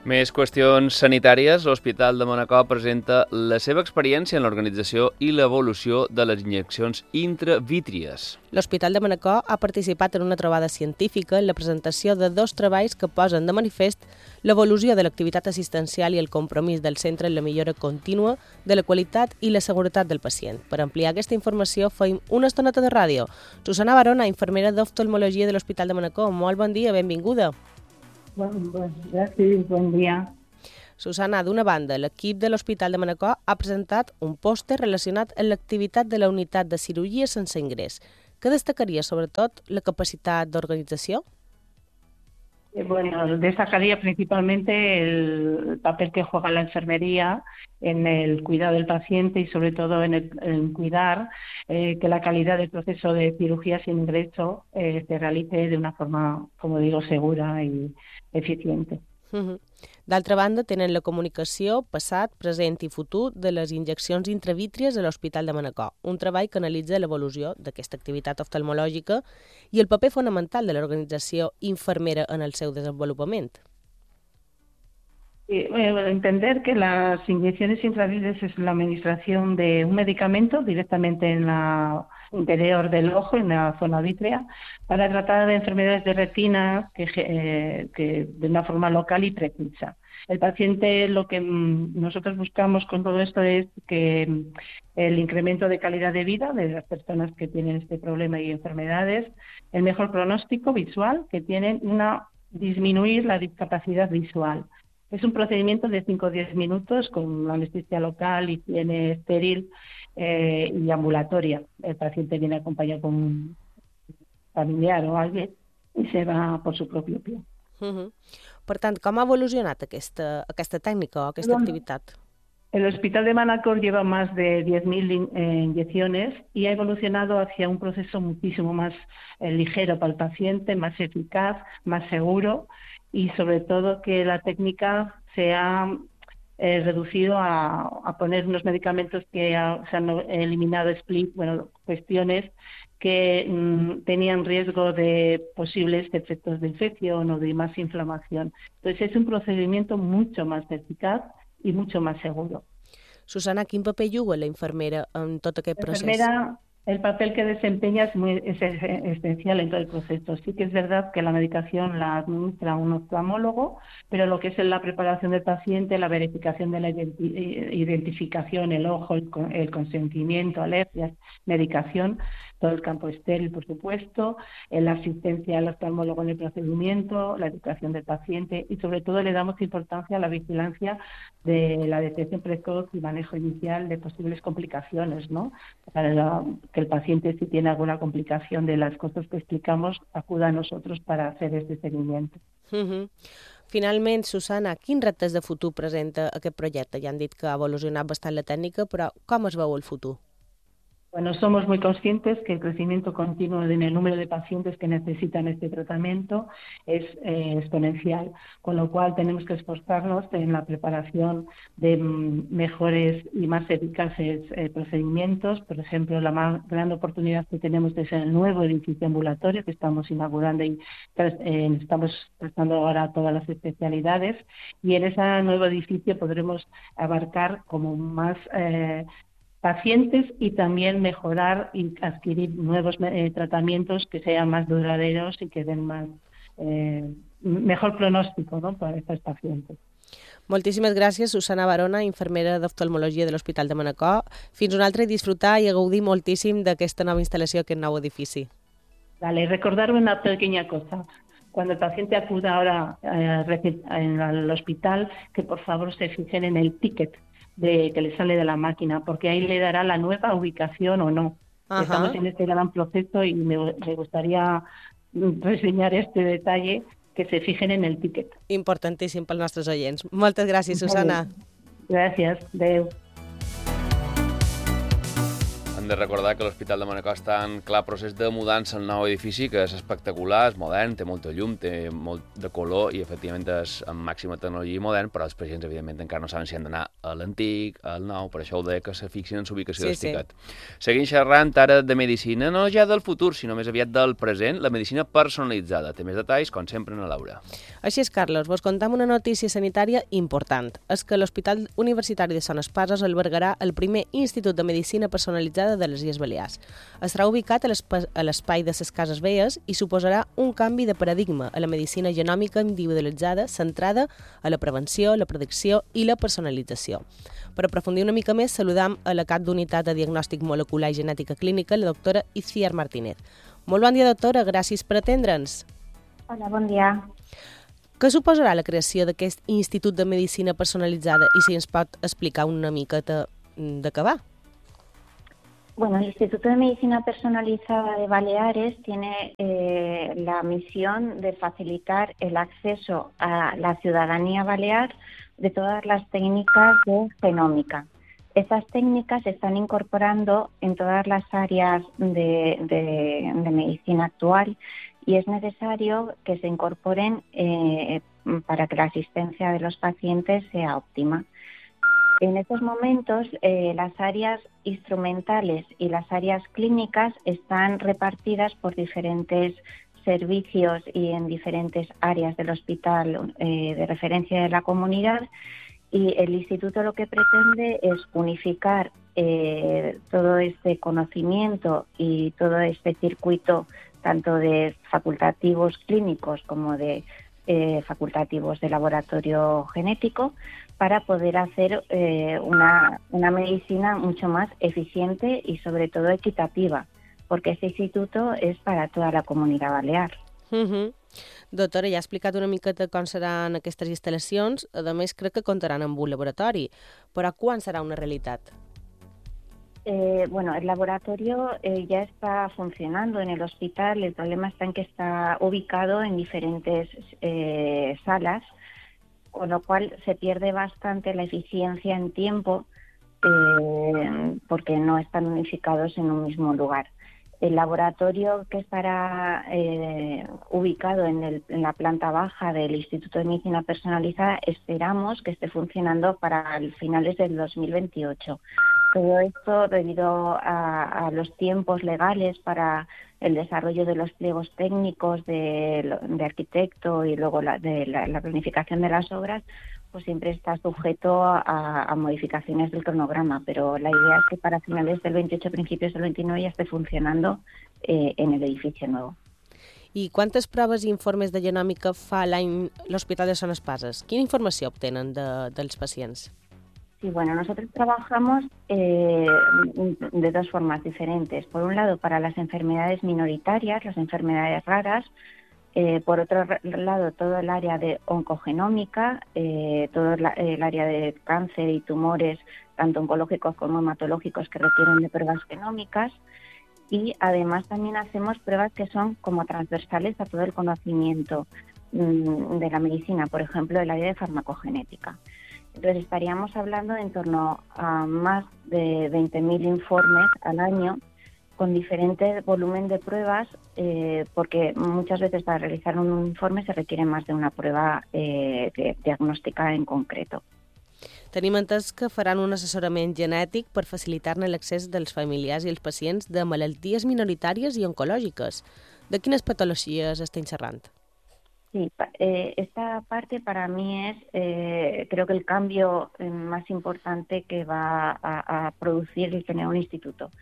Més qüestions sanitàries. L'Hospital de Manacor presenta la seva experiència en l'organització i l'evolució de les injeccions intravítries. L'Hospital de Manacor ha participat en una trobada científica en la presentació de 2 treballs que posen de manifest l'evolució de l'activitat assistencial i el compromís del centre en la millora contínua de la qualitat i la seguretat del pacient. Per ampliar aquesta informació feim una estoneta de ràdio. Susana Barona, infermera d'oftalmologia de l'Hospital de Manacor. Molt bon dia, benvinguda. Gràcies, bon dia. Susana, d'una banda, l'equip de l'Hospital de Manacor ha presentat un pòster relacionat amb l'activitat de la unitat de cirurgia sense ingrés. Què destacaria, sobretot, la capacitat d'organització? Destacaría principalmente el papel que juega la enfermería en el cuidado del paciente y sobre todo en cuidar que la calidad del proceso de cirugía sin ingreso se realice de una forma, como digo, segura y eficiente. D'altra banda, tenen la comunicació passat, present i futur de les injeccions intravítries a l'Hospital de Manacor, un treball que analitza l'evolució d'aquesta activitat oftalmològica i el paper fonamental de l'organització infermera en el seu desenvolupament. Entender que las inyecciones intravítreas es la administración de un medicamento directamente en la interior del ojo, en la zona vítrea, para tratar de enfermedades de retina que de una forma local y precisa. El paciente, lo que nosotros buscamos con todo esto es que el incremento de calidad de vida de las personas que tienen este problema y enfermedades, el mejor pronóstico visual que tienen, disminuir la discapacidad visual. Es un procedimiento de 5 o 10 minutos con anestesia local, higiene estéril y ambulatoria. El paciente viene acompañado con un familiar o alguien y se va por su propio pie. Per tant, com ha evolucionat aquesta tècnica o aquesta activitat? El Hospital de Manacor lleva más de 10.000 inyecciones y ha evolucionado hacia un proceso muchísimo más ligero para el paciente, más eficaz, más seguro y sobre todo que la técnica se ha reducido a poner unos medicamentos que se han eliminado cuestiones que tenían riesgo de posibles efectos de infección o de más inflamación. Entonces es un procedimiento mucho más eficaz y mucho más seguro. Susana, quin paper juga la infermera en tot aquest procés? El papel que desempeña es esencial en todo el proceso. Sí que es verdad que la medicación la administra un oftalmólogo, pero lo que es la preparación del paciente, la verificación de la identificación, el ojo, el consentimiento, alergias, medicación, todo el campo estéril, por supuesto, la asistencia al oftalmólogo en el procedimiento, la educación del paciente y sobre todo le damos importancia a la vigilancia de la detección precoz y manejo inicial de posibles complicaciones, ¿no? Para que el paciente, si tiene alguna complicación de las cosas que explicamos, acuda a nosotros para hacer este seguimiento. Finalment, Susana, quins reptes de futur presenta aquest projecte? Ja han dit que ha evolucionat bastant la tècnica, però com es veu el futur? Bueno, somos muy conscientes que el crecimiento continuo en el número de pacientes que necesitan este tratamiento es exponencial, con lo cual tenemos que esforzarnos en la preparación de mejores y más eficaces procedimientos. Por ejemplo, la más gran oportunidad que tenemos es el nuevo edificio ambulatorio que estamos inaugurando y estamos prestando ahora todas las especialidades, y en ese nuevo edificio podremos abarcar como más pacientes y también mejorar y adquirir nuevos tratamientos que sean más duraderos y que den mejor pronóstico, ¿no?, para estos pacientes. Moltíssimes gràcies, Susana Barona, infermera d'oftalmologia de l'Hospital de Manacor. Fins un altre, disfrutar i gaudir moltíssim d'aquesta nova instal·lació, aquest nou edifici. Vale, recordarme una pequeña cosa. Cuando el paciente acuda ahora al hospital, que por favor se fijen en el ticket que le sale de la máquina, porque ahí le dará la nueva ubicación o no. Ajá. Estamos en este gran proceso y me gustaría reseñar este detalle, que se fijen en el ticket. Importantíssim pels nostres oients. Moltes gràcies, Susana. Gràcies. Adéu. de recordar que l'Hospital de Manacor està en clar procés de mudança al nou edifici, que és espectacular, és modern, té molta llum, té molt de color i, efectivament, és amb màxima tecnologia i modern, però els pacients, evidentment, encara no saben si han d'anar a l'antic, al nou, per això ho deia, que se fixin en l'ubicació del tiquet. Seguint xerrant ara de medicina, no ja del futur, sinó més aviat del present, la medicina personalitzada. Té més detalls, com sempre, na Laura. Així és, Carlos, vos contem una notícia sanitària important. És que l'Hospital Universitari de Son Espases albergarà el primer Institut de Medicina Personalitzada de les Illes Balears. Estarà ubicat a l'espai de les Cases Velles i suposarà un canvi de paradigma a la medicina genòmica individualitzada centrada a la prevenció, la predicció i la personalització. Per aprofundir una mica més, saludam a la cap d'unitat de diagnòstic molecular i genètica clínica, la doctora Itziar Martínez. Molt bon dia, doctora, gràcies per atendre'ns. Hola, bon dia. Què suposarà la creació d'aquest Institut de Medicina Personalitzada i si ens pot explicar una miqueta de què va? Bueno, el Instituto de Medicina Personalizada de Baleares tiene la misión de facilitar el acceso a la ciudadanía balear de todas las técnicas de genómica. Estas técnicas se están incorporando en todas las áreas de medicina actual y es necesario que se incorporen para que la asistencia de los pacientes sea óptima. En estos momentos, las áreas instrumentales y las áreas clínicas están repartidas por diferentes servicios y en diferentes áreas del hospital de referencia de la comunidad, y el instituto lo que pretende es unificar todo este conocimiento y todo este circuito, tanto de facultativos clínicos como de facultativos de laboratorio genético, para poder hacer una medicina mucho más eficiente y sobre todo equitativa, porque este instituto és per a tota la comunitat balear. Doctora, ja ha explicat una miqueta com seran aquestes instal·lacions, a més crec que comptaran amb un laboratori, però quan serà una realitat? Bueno, el laboratorio ya está funcionando en el hospital. El problema está en que está ubicado en diferentes salas, con lo cual se pierde bastante la eficiencia en tiempo porque no están unificados en un mismo lugar. El laboratorio que estará ubicado en la planta baja del Instituto de Medicina Personalizada esperamos que esté funcionando para finales del 2028. Todo esto debido a los tiempos legales para el desarrollo de los pliegos técnicos de arquitecto y luego de la planificación de las obras, pues siempre está sujeto a modificaciones del cronograma, pero la idea es que para finales del 28, principios del 29 ya esté funcionando en el edificio nuevo. I quantes proves i informes de genòmica fa l'any l'Hospital de Son Espases? Quina informació obtenen dels pacients? Sí, bueno, nosotros trabajamos de dos formas diferentes. Por un lado, para las enfermedades minoritarias, las enfermedades raras. Por otro lado, todo el área de oncogenómica, todo el área de cáncer y tumores, tanto oncológicos como hematológicos, que requieren de pruebas genómicas. Y además también hacemos pruebas que son como transversales a todo el conocimiento de la medicina, por ejemplo, el área de farmacogenética. Entonces estaríamos hablando de en torno a más de 20.000 informes al año con diferente volumen de pruebas, porque muchas veces para realizar un informe se requiere más de una prueba diagnóstica en concreto. Tenim entès que faran un assessorament genètic per facilitar-ne l'accés dels familiars i els pacients de malalties minoritàries i oncològiques. De quines patologies estem xerrant? Sí, esta parte para mí es, creo que el cambio más importante que va a producir el tener un instituto.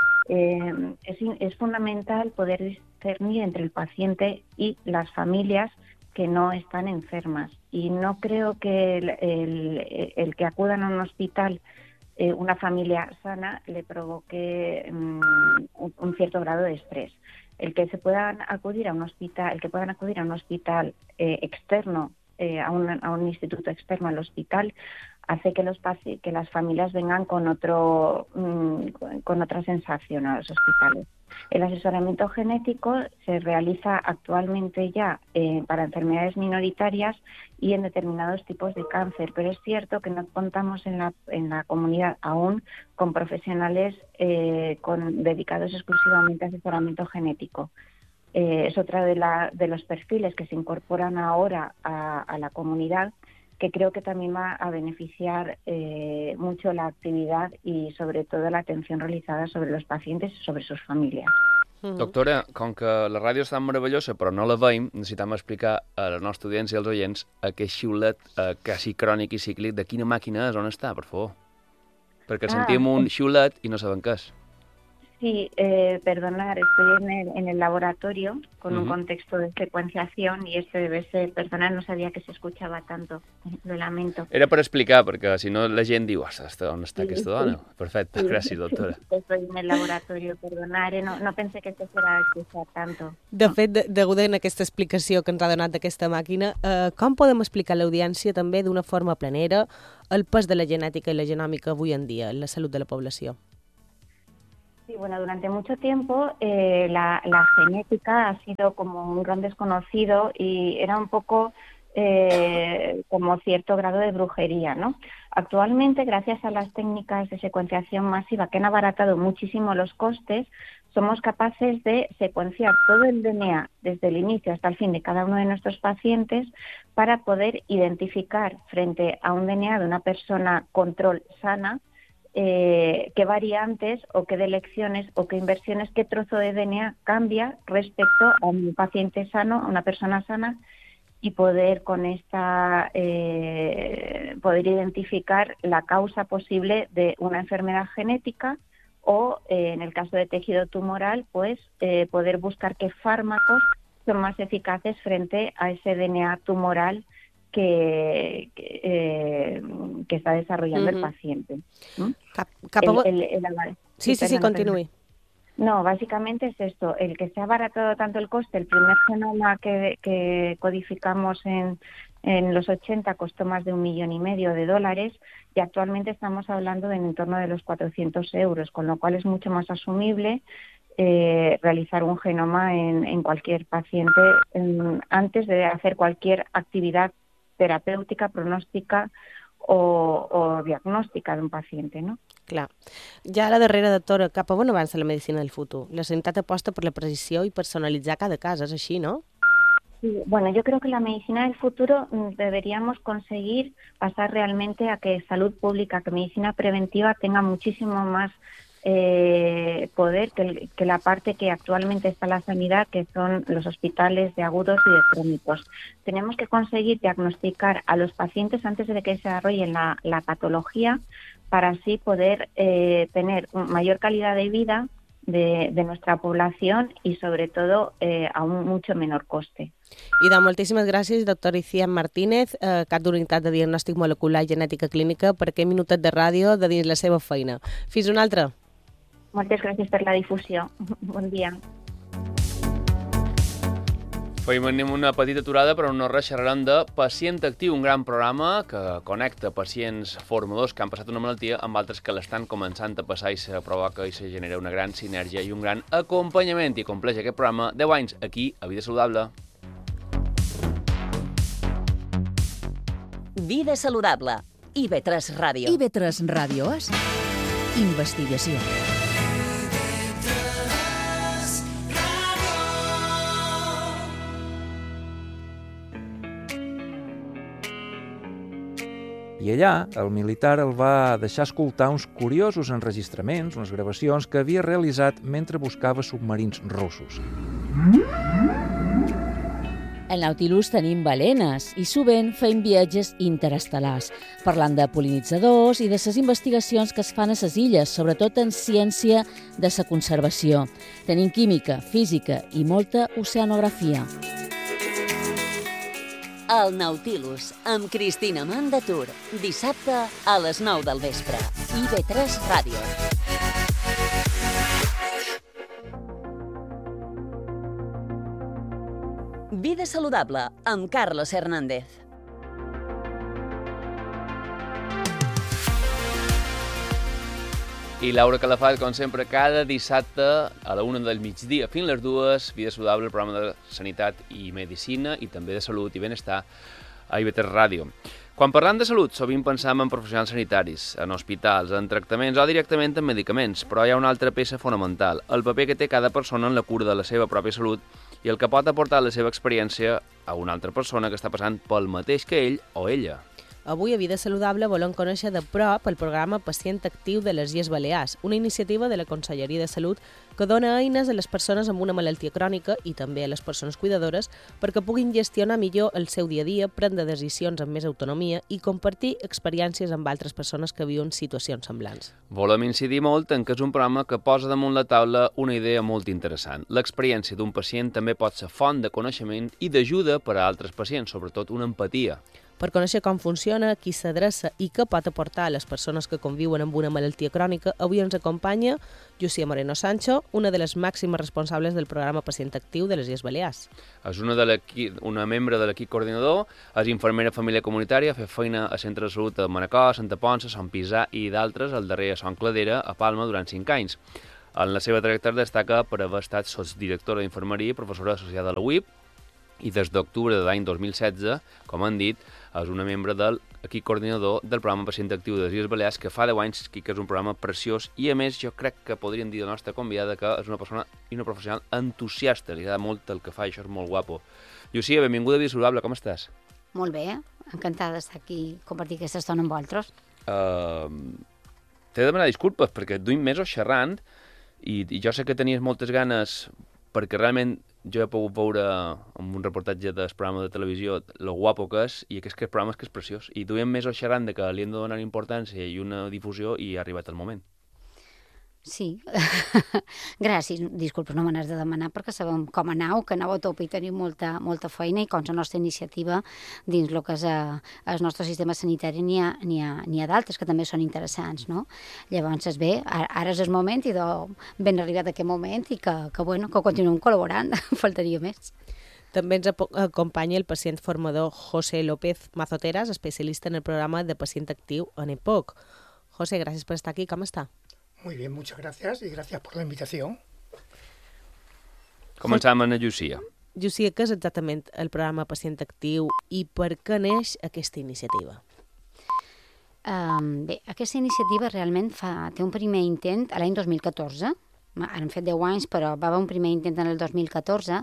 Es fundamental poder discernir entre el paciente y las familias que no están enfermas. Y no creo que el que acudan a un hospital, una familia sana, le provoque un cierto grado de estrés. El que puedan acudir a un hospital externo, a un instituto externo al hospital, hace que las familias vengan con otra sensación a los hospitales. El asesoramiento genético se realiza actualmente ya para enfermedades minoritarias y en determinados tipos de cáncer, pero es cierto que no contamos en la comunidad aún con profesionales dedicados exclusivamente a asesoramiento genético. Es otra de los perfiles que se incorporan ahora a la comunidad, que creo que también va a beneficiar mucho la actividad y sobre todo la atención realizada sobre los pacientes y sobre sus familias. Doctora, com que la ràdio és tan meravellosa però no la veiem, necessitem explicar a la nostra audiència i als oients aquest xiulet quasi crònic i cíclic de quina màquina és, on està, per favor. Perquè sentim un xiulet i no sabem què és. Sí, perdonar, estoy en el laboratorio con un contexto de secuenciación y este debe ser, perdonar, no sabía que se escuchaba tanto, lo lamento. Era per explicar, perquè si no la gent diu, on està aquesta dona? Perfecte, gràcies, doctora. Estoy en el laboratorio, perdonar, no pensé que se fuera a escuchar tanto. De fet, deguda en aquesta explicació que ens ha donat d'aquesta màquina, com podem explicar a l'audiència també d'una forma planera el pes de la genètica i la genòmica avui en dia en la salut de la població? Sí, bueno, durante mucho tiempo la genética ha sido como un gran desconocido y era un poco como cierto grado de brujería, ¿no? Actualmente, gracias a las técnicas de secuenciación masiva que han abaratado muchísimo los costes, somos capaces de secuenciar todo el DNA desde el inicio hasta el fin de cada uno de nuestros pacientes para poder identificar frente a un DNA de una persona control sana qué variantes o qué delecciones o qué inversiones, qué trozo de DNA cambia respecto a un paciente sano, a una persona sana, y poder con esta poder identificar la causa posible de una enfermedad genética o en el caso de tejido tumoral, pues poder buscar qué fármacos son más eficaces frente a ese DNA tumoral que está desarrollando el paciente. Sí, continúe. No, básicamente es esto, el que se ha abaratado tanto el coste. El primer genoma que codificamos en los 80 costó más de $1,5 millones y actualmente estamos hablando de en torno de los 400 euros, con lo cual es mucho más asumible realizar un genoma en cualquier paciente antes de hacer cualquier actividad terapèutica, pronòstica o diagnòstica d'un pacient, no? Clar. Ja a la darrera, doctora, cap a on avança la medicina del futur? La sanitat aposta per la precisió i personalitzar cada cas, és així, no? Sí, bueno, yo creo que la medicina del futuro deberíamos conseguir pasar realmente a que salud pública, que medicina preventiva tenga muchísimo más poder que la parte que actualmente está la sanidad, que son los hospitales de agudos y de crónicos. Tenemos que conseguir diagnosticar a los pacientes antes de que se desarrollen la patología para así poder tener mayor calidad de vida de nuestra población y sobre todo a un mucho menor coste. I moltíssimes gràcies, doctor Icía Martínez, cap d'unitat de diagnòstic molecular i genètica clínica, per aquest minutet de ràdio de dins la seva feina. Fins una altra. Moltes gràcies per la difusió. Bon dia. Fem una petita aturada, però no res, xerrarem de Pacient Actiu, un gran programa que connecta pacients formadors que han passat una malaltia amb altres que l'estan començant a passar i se provoca i se genera una gran sinergia i un gran acompanyament. I compleix aquest programa 10 anys aquí a Vida Saludable. Vida Saludable. IB3 Ràdio. IB3 Ràdio és investigació. I allà, el militar el va deixar escoltar uns curiosos enregistraments, unes gravacions que havia realitzat mentre buscava submarins russos. Al Nautilus tenim balenes i sovint fem viatges interestel·lars, parlant de pol·linitzadors i de les investigacions que es fan a les illes, sobretot en ciència de la conservació. Tenim química, física i molta oceanografia. El Nautilus, amb Cristina Mandatur, dissabte a les 9 del vespre. IB3 Ràdio. Vida Saludable, amb Carlos Hernández. I Laura Calafat, com sempre, cada dissabte a la 1 del migdia fins les 2, Vida Saludable, el programa de sanitat i medicina i també de salut i benestar a IB3 Ràdio. Quan parlem de salut, sovint pensam en professionals sanitaris, en hospitals, en tractaments o directament en medicaments, però hi ha una altra peça fonamental, el paper que té cada persona en la cura de la seva pròpia salut i el que pot aportar la seva experiència a una altra persona que està passant pel mateix que ell o ella. Avui a Vida Saludable volem conèixer de prop el programa Pacient Actiu de les Illes Balears, una iniciativa de la Conselleria de Salut que dona eines a les persones amb una malaltia crònica i també a les persones cuidadores perquè puguin gestionar millor el seu dia a dia, prendre decisions amb més autonomia i compartir experiències amb altres persones que viuen situacions semblants. Volem incidir molt en que és un programa que posa damunt la taula una idea molt interessant. L'experiència d'un pacient també pot ser font de coneixement i d'ajuda per a altres pacients, sobretot una empatia. Per conèixer com funciona, qui s'adreça i què pot aportar a les persones que conviuen amb una malaltia crònica, avui ens acompanya Llucia Moreno Sancho, una de les màximes responsables del programa Pacient Actiu de les Illes Balears. És una membre de l'equip coordinador, és infermera família comunitària, fa feina a centres de salut a Manacor, Santa Ponça, Sant Pisà i d'altres, el darrer a Son Cladera, a Palma, durant 5 anys. En la seva trajectòria destaca per haver estat sotsdirectora d'infermeria i professora associada a la UIP, i des d'octubre de l'any 2016, com han dit, és una membre de l'equip coordinador del programa Pacient Actiu de les Illes Balears, que fa 10 anys que és un programa preciós i, a més, jo crec que podríem dir la nostra convidada que és una persona i una professional entusiasta, li agrada molt el que fa, això és molt guapo. Llucia, benvinguda a Vida Saludable, com estàs? Molt bé, encantada d'estar aquí i compartir aquesta estona amb vosaltres. T'he de demanar disculpes perquè duim mesos xerrant i jo sé que tenies moltes ganes perquè realment jo he pogut veure en un reportatge del programa de televisió lo guapo que és i aquest programa és preciós. I duem mesos xerrant de que li hem de donar importància i una difusió i ha arribat el moment. Sí, gràcies. Disculpa, no me n'has de demanar perquè sabem com anau, que anau a tope i tenim molta feina i com la nostra iniciativa dins el que és el nostre sistema sanitari n'hi ha d'altres que també són interessants, no? Llavors és bé, ara és el moment i ben arribat aquest moment i que continuem col·laborant, faltaria més. També ens acompanya el pacient formador José López Mazoteras, especialista en el programa de Pacient Actiu en EPOC. José, gràcies per estar aquí, com està? Muy bien, muchas gracias y gracias por la invitación. Començam amb Llucia. Llucia, què és exactament el programa Pacient Actiu i per què neix aquesta iniciativa? Bé, aquesta iniciativa realment té un primer intent a l'any 2014, han fet 10 anys, però va haver un primer intent en el 2014,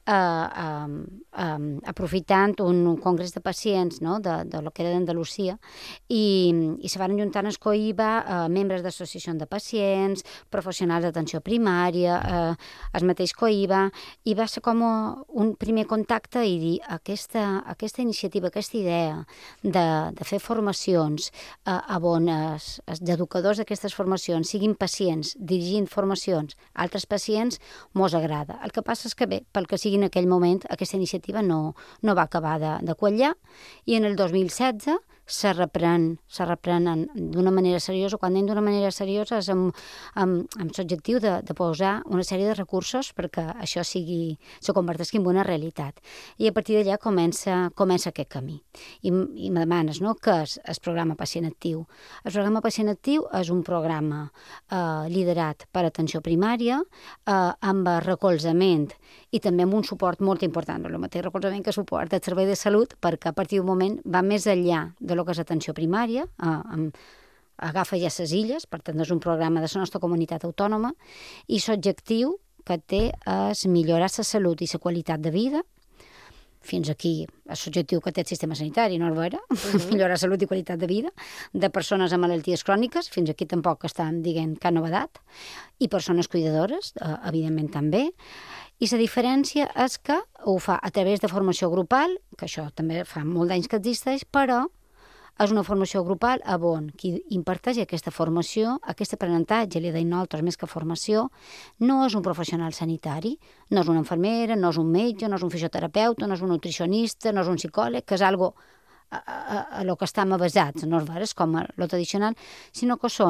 aprofitant un congrés de pacients de lo que era d'Andalusia, i se van juntar en Coïba membres d'associacions de pacients, professionals d'atenció primària, el mateix Coïba, i va ser com un primer contacte i dir aquesta iniciativa, aquesta idea de fer formacions on els educadors d'aquestes formacions siguin pacients dirigint formacions a altres pacients, mos agrada. El que passa és que bé, pel que sigui en aquell moment, aquesta iniciativa no va acabar de quallar i en el 2016 se reprèn d'una manera seriosa. Quan anem d'una manera seriosa és amb l'objectiu de posar una sèrie de recursos perquè això se converteixi en una realitat. I a partir d'allà comença aquest camí. I me demanes, no?, què és el programa Pacient Actiu? El programa Pacient Actiu és un programa liderat per atenció primària, amb recolzament i també amb un suport molt important, el mateix recolzament que suport del servei de salut, perquè a partir d'un moment va més enllà de lo que és atenció primària, agafa ja les illes, per tant és un programa de la nostra comunitat autònoma, i l'objectiu que té és millorar la salut i la qualitat de vida. Fins aquí és l'objectiu que té el sistema sanitari, no és vera? Millorar la salut i qualitat de vida de persones amb malalties cròniques, fins aquí tampoc estan dient cap novedat, i persones cuidadores, evidentment també. I la diferència és que ho fa a través de formació grupal, que això també fa molt d'anys que existeix, però és una formació grupal on qui imparteix aquesta formació, aquest aprenentatge, li deim nosaltres més que formació, no és un professional sanitari, no és una infermera, no és un metge, no és un fisioterapeuta, no és un nutricionista, no és un psicòleg, que és algo a lo que estem avasats, no és veres com lo tradicional, sinó que són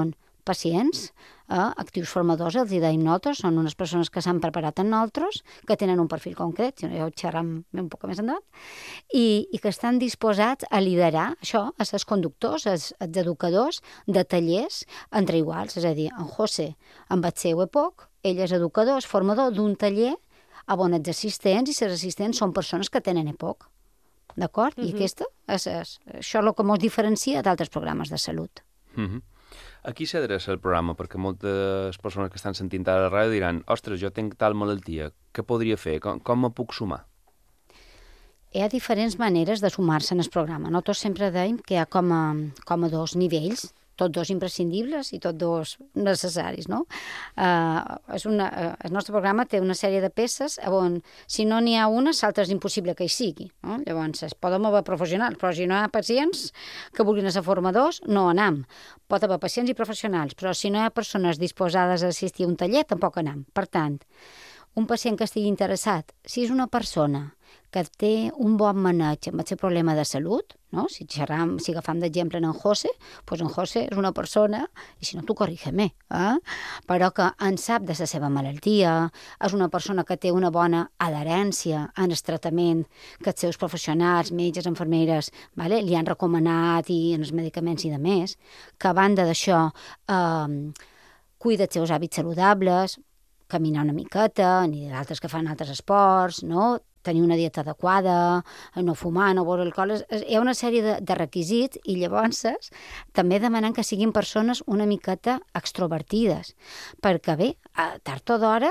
pacients, actius formadors, els hi deim nosaltres, són unes persones que s'han preparat en nosaltres, que tenen un perfil concret, jo ho xerram un poc més endavant, i que estan disposats a liderar això, a ser conductors, els educadors de tallers entre iguals, és a dir, en José, en el seu èpoc, ell és educador, és formador d'un taller on els assistents, i els assistents són persones que tenen EPOC, d'acord? I això és el que ens diferencia d'altres programes de salut. A qui s'adreça el programa? Perquè moltes persones que estan sentint a la ràdio diran ostres, jo tinc tal malaltia, què podria fer? Com me puc sumar? Hi ha diferents maneres de sumar-se en el programa. Nosaltres sempre deim que hi ha com a dos nivells, tots dos imprescindibles i tots dos necessaris, no? El nostre programa té una sèrie de peces on, si no n'hi ha una, l'altra és impossible que hi sigui, no? Llavors, podem haver professionals, però si no hi ha pacients que vulguin ser formadors, no anam. Pot haver pacients i professionals, però si no hi ha persones disposades a assistir a un taller, tampoc anam. Per tant, un pacient que estigui interessat, si és una persona que té un bon maneig amb el seu problema de salut, no? Si agafam d'exemple en José, doncs en José és una persona, i si no t'ho corrígeme, però que en sap de la seva malaltia, és una persona que té una bona adherència en el tractament que els seus professionals, metges, infermeres, li han recomanat i en els medicaments i de més, que a banda d'això cuida els seus hàbits saludables, caminar una miqueta, ni d'altres que fan altres esports, no? Tenir una dieta adequada, no fumar, no beure alcohol... Hi ha una sèrie de requisits i llavors també demanen que siguin persones una miqueta extrovertides, perquè bé, tard o d'hora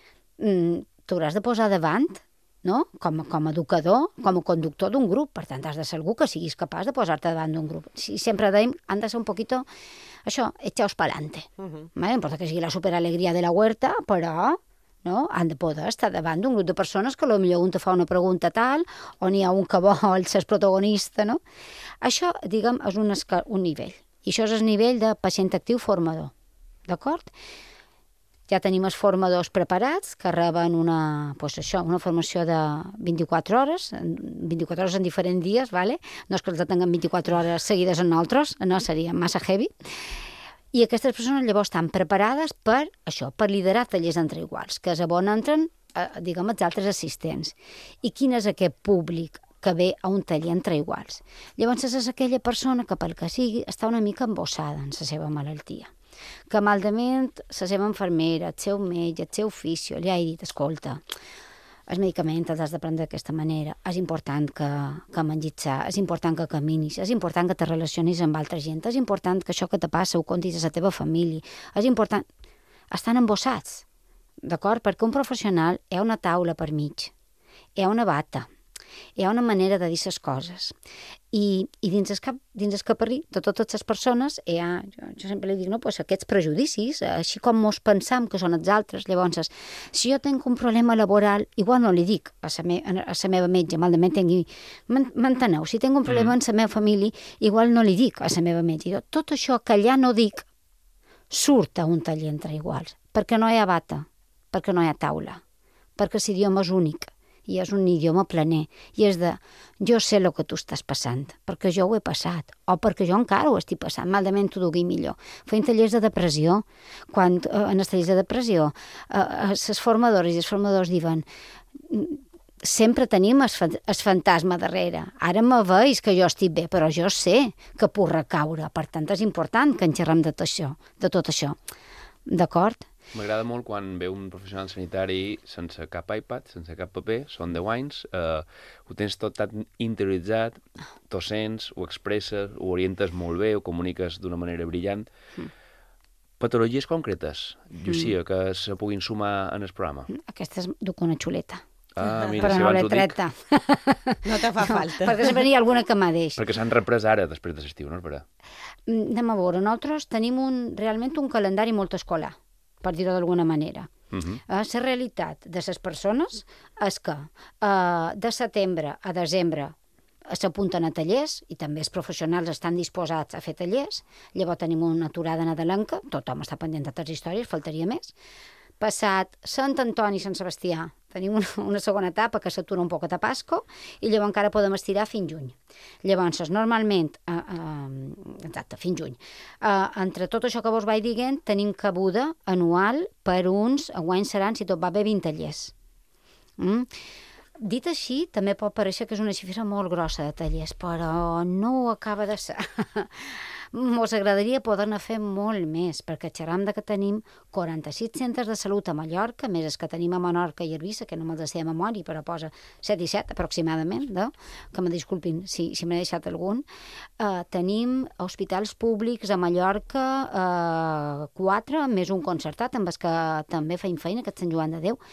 t'hauràs de posar davant, no? Com a educador, com a conductor d'un grup, per tant has de ser algú que siguis capaç de posar-te davant d'un grup. Si sempre deim, han de ser un poquito, això, echaos pa'lante. No importa que sigui la superalegria de la huerta, però... no? Han de poder estar davant d'un grup de persones que potser un te fa una pregunta tal, o n'hi ha un que vol ser protagonista, no? Això, diguem, és un nivell. I això és el nivell de pacient actiu formador, d'acord? Ja tenim els formadors preparats que reben una formació de 24 hores, 24 hores en diferents dies, no és que els tinguem 24 hores seguides en nosaltres, no, seria massa heavy. I aquestes persones llavors estan preparades per això, per liderar tallers entre iguals, que és on entren, diguem, els altres assistents. I quin és aquest públic que ve a un taller entre iguals? Llavors és aquella persona que, pel que sigui, està una mica embossada en la seva malaltia. Que malament la seva infermera, el seu metge, el seu fisio, li ha dit, escolta, els medicaments els has de prendre d'aquesta manera, és important que mengis sa, és important que caminis, és important que te relacionis amb altra gent, és important que això que te passa ho contis a la teva família, és important... Estan embossats, d'acord? Perquè un professional hi ha una taula per mig, hi ha una bata, hi ha una manera de dir les coses. I dins el caparrí de totes les persones hi ha, jo sempre li dic, no, doncs aquests prejudicis, així com mos pensam que són els altres. Llavors, si jo tinc un problema laboral, igual no li dic a la meva metge, malament tingui... M'enteneu? Si tinc un problema en la meva família, igual no li dic a la meva metge. Tot això que allà no dic surt a un taller entre iguals, perquè no hi ha bata, perquè no hi ha taula, perquè l'idioma és únic. I és un idioma planer, i és de jo sé el que tu estàs passant, perquè jo ho he passat, o perquè jo encara ho estic passant, malament t'ho dugui millor. Feim tallers de depressió, quan en els tallers de depressió les formadores i els formadors diuen sempre tenim el fantasma darrere, ara me veus que jo estic bé, però jo sé que puc recaure, per tant és important que en xerrem de tot això, d'acord? M'agrada molt quan ve un professional sanitari sense cap iPad, sense cap paper, són 10 anys, ho tens tot tan interioritzat, t'ho sents, ho expresses, ho orientes molt bé, ho comuniques d'una manera brillant. Patologies concretes, Llucia, que se puguin sumar en el programa? Aquesta és duc una xuleta. Mira, però si no abans l'he ho dic. treta. No te fa falta. Perquè sempre n'hi ha alguna que m'adeix. Perquè s'han reprès ara, després de l'estiu, no? Anem a veure, nosaltres tenim realment un calendari molt escolar, per dir-ho d'alguna manera. La realitat de les persones és que de setembre a desembre s'apunten a tallers, i també els professionals estan disposats a fer tallers. Llavors tenim una aturada nadalenca, tothom està pendent de les històries, faltaria més. Passat Sant Antoni i Sant Sebastià tenim una segona etapa que s'atura un poquet a Pasco i llavors encara podem estirar fins juny. Llavors, normalment, exacte, fins juny. Entre tot això que vos vaig dient, tenim cabuda anual per uns, enguany seran, si tot va bé, 20 tallers. Dit així, també pot parèixer que és una xifra molt grossa de tallers, però no ho acaba de ser. Ens agradaria poder-ne fer molt més, perquè xerram que tenim 46 centres de salut a Mallorca, més els que tenim a Menorca i Eivissa, que no me'ls sé de memòria, però posa 7 i 7 aproximadament, que me disculpin si m'he deixat algun. Tenim hospitals públics a Mallorca, 4, més un concertat, amb els que també feim feina, que és Sant Joan de Déu,